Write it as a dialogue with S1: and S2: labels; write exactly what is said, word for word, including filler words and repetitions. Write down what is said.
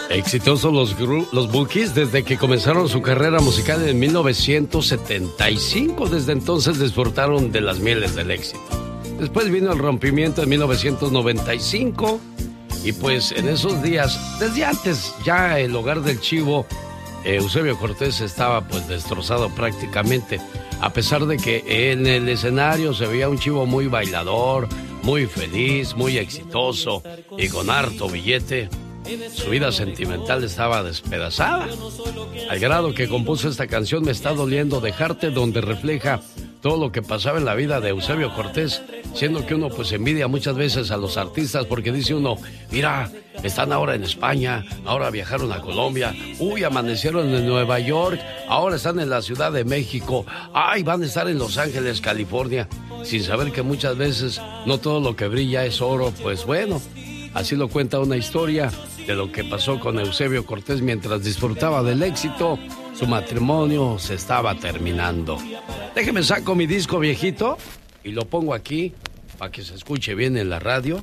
S1: Exitosos los, gru- los Bukis desde que comenzaron su carrera musical en mil novecientos setenta y cinco. Desde entonces disfrutaron de las mieles del éxito. Después vino el rompimiento en mil novecientos noventa y cinco. Y pues en esos días, desde antes, ya el hogar del Chivo, eh, Eusebio Cortés, estaba pues destrozado prácticamente. A pesar de que en el escenario se veía un Chivo muy bailador, muy feliz, muy exitoso y con harto billete, su vida sentimental estaba despedazada. Al grado que compuso esta canción, Me está doliendo dejarte, donde refleja todo lo que pasaba en la vida de Eusebio Cortés, siendo que uno pues envidia muchas veces a los artistas porque dice uno, mira, están ahora en España, ahora viajaron a Colombia, uy, amanecieron en Nueva York, ahora están en la Ciudad de México, ay, van a estar en Los Ángeles, California, sin saber que muchas veces no todo lo que brilla es oro. Pues bueno, así lo cuenta una historia de lo que pasó con Eusebio Cortés mientras disfrutaba del éxito. Su matrimonio se estaba terminando. Déjeme saco mi disco viejito y lo pongo aquí para que se escuche bien en la radio.